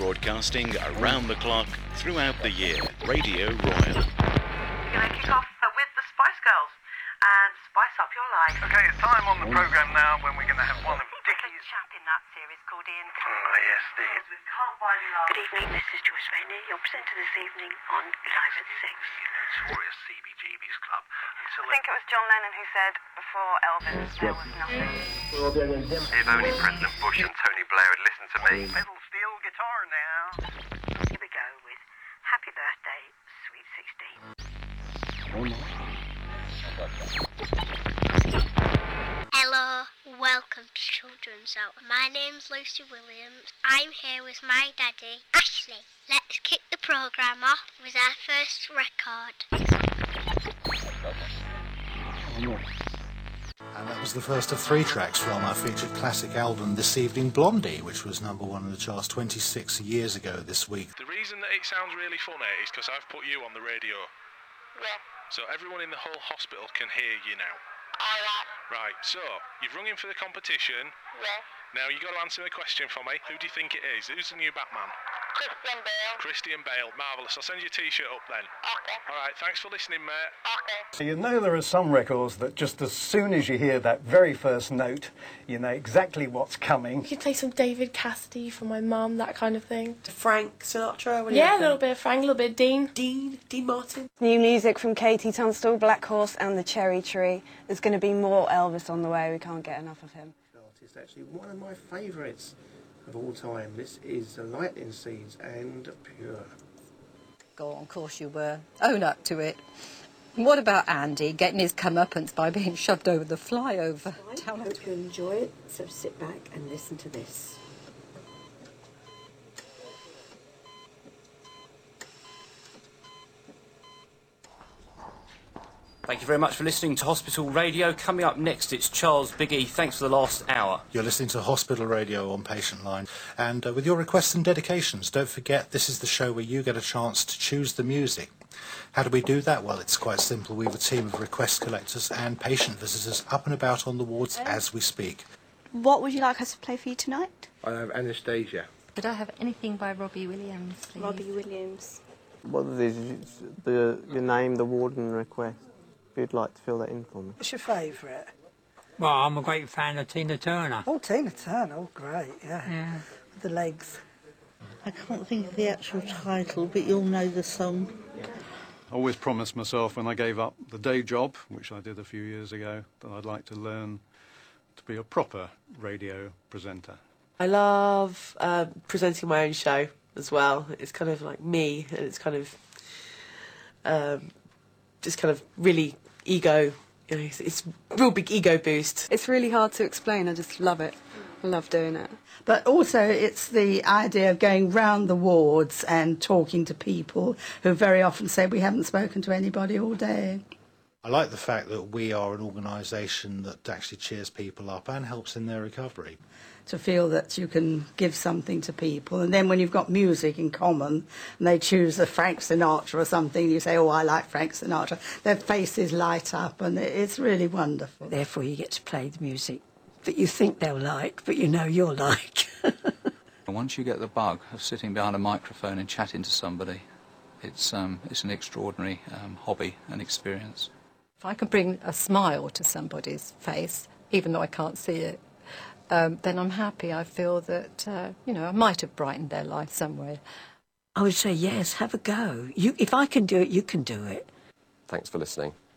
broadcasting around the clock throughout the year. Radio Royal. We're going to kick off with the Spice Girls and spice up your life. Okay, it's time on the programme now when we're going to have one of Dickie's... chap in that series called Ian. Oh, yes, Steve. We can't buy me love. Good evening, this is Joyce Rainey, your presenter this evening on Live at 6. Notorious CBGB's club until... I think it was John Lennon who said, before Elvis, there was nothing. If only President Bush and Tony Blair had listened to me. Pedal steel guitar now. Here we go with Happy Birthday, Sweet 16. Hello, welcome to Children's Hour. My name's Lucy Williams. I'm here with my daddy, Ashley. Let's kick the programme off with our first record. And that was the first of 3 tracks from our featured classic album this evening, Blondie, which was number 1 in the charts 26 years ago this week. The reason that it sounds really funny is because I've put you on the radio. Yeah. So everyone in the whole hospital can hear you now. Alright. Right, so you've rung in for the competition. Yeah. Now you've got to answer a question for me. Who do you think it is? Who's the new Batman? Christian Bale. Christian Bale. Marvellous. I'll send your T-shirt up then. Okay. Alright, thanks for listening, mate. Okay. So you know there are some records that just as soon as you hear that very first note, you know exactly what's coming. You could play some David Cassidy for my mum, that kind of thing. Frank Sinatra? Yeah, a little bit of Frank, a little bit of Dean. Dean Martin. New music from Katie Tunstall, Black Horse and the Cherry Tree. There's going to be more Elvis on the way. We can't get enough of him. Artist, actually, one of my favourites of all time. This is The Lightning Seeds and Pure. Go on, of course you were. Own up to it. And what about Andy getting his comeuppance by being shoved over the flyover? I hope you enjoy it, so sit back and listen to this. Thank you very much for listening to Hospital Radio. Coming up next, it's Charles Biggie. Thanks for the last hour. You're listening to Hospital Radio on Patient Line. And with your requests and dedications, don't forget this is the show where you get a chance to choose the music. How do we do that? Well, it's quite simple. We have a team of request collectors and patient visitors up and about on the wards as we speak. What would you like us to play for you tonight? I have Anastasia. Could I have anything by Robbie Williams, please? Robbie Williams. What is your name, the warden request? If you'd like to fill that in for me. What's your favourite? Well, I'm a great fan of Tina Turner. Oh, Tina Turner, oh great, yeah. With the legs. I can't think of the actual title, but you'll know the song. I always promised myself when I gave up the day job, which I did a few years ago, that I'd like to learn to be a proper radio presenter. I love presenting my own show as well. It's kind of like me, and it's kind of just kind of really ego, you know, it's a real big ego boost. It's really hard to explain, I just love it. I love doing it. But also it's the idea of going round the wards and talking to people who very often say we haven't spoken to anybody all day. I like the fact that we are an organisation that actually cheers people up and helps in their recovery. To feel that you can give something to people, and then when you've got music in common and they choose a Frank Sinatra or something, you say, oh, I like Frank Sinatra, their faces light up and it's really wonderful. Therefore you get to play the music that you think they'll like, but you know you'll like. Once you get the bug of sitting behind a microphone and chatting to somebody, it's an extraordinary hobby and experience. If I can bring a smile to somebody's face, even though I can't see it, then I'm happy. I feel that, you know, I might have brightened their life somewhere. I would say, yes, have a go. If I can do it, you can do it. Thanks for listening.